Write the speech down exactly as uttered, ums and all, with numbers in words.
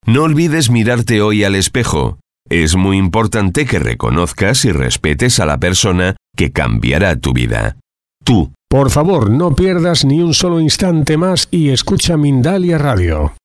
No olvides mirarte hoy al espejo. Es muy importante que reconozcas y respetes a la persona que cambiará tu vida. Tú. Por favor, no pierdas ni un solo instante más y escucha Mindalia Radio.